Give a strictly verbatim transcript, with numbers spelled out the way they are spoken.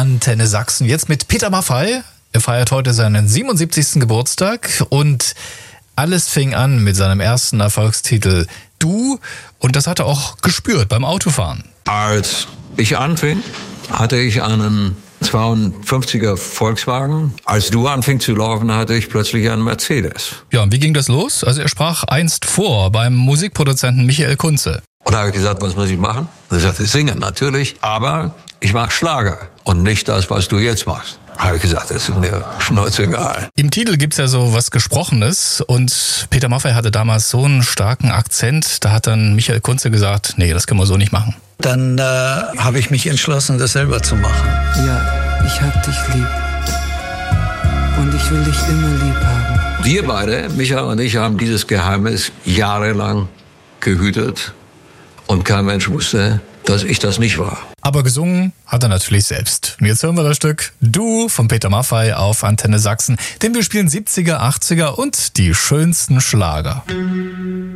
Antenne Sachsen. Jetzt mit Peter Maffay. Er feiert heute seinen siebenundsiebzigsten Geburtstag und alles fing an mit seinem ersten Erfolgstitel Du, und das hat er auch gespürt beim Autofahren. Als ich anfing, hatte ich einen zweiundfünfziger Volkswagen. Als Du anfing zu laufen, hatte ich plötzlich einen Mercedes. Ja, und wie ging das los? Also er sprach einst vor beim Musikproduzenten Michael Kunze. Und da habe ich gesagt, was muss ich machen? Er sagte, singen natürlich, aber ich mache Schlager und nicht das, was du jetzt machst. Habe ich gesagt, das ist mir schnurzegal. Im Titel gibt's ja so was Gesprochenes und Peter Maffay hatte damals so einen starken Akzent, da hat dann Michael Kunze gesagt, nee, das können wir so nicht machen. Dann äh, habe ich mich entschlossen, das selber zu machen. Ja, ich hab dich lieb und ich will dich immer lieb haben. Wir beide, Micha und ich, haben dieses Geheimnis jahrelang gehütet und kein Mensch wusste, dass ich das nicht war. Aber gesungen hat er natürlich selbst. Und jetzt hören wir das Stück Du von Peter Maffay auf Antenne Sachsen, denn wir spielen siebziger, achtziger und die schönsten Schlager.